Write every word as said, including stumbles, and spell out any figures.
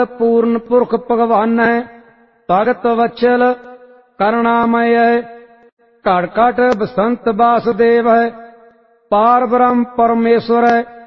पूर्ण पुरख भगवान है, भगत वत्सल करुणामय है, घट घट बसंत वासुदेव है, पार ब्रह्म परमेश्वर है।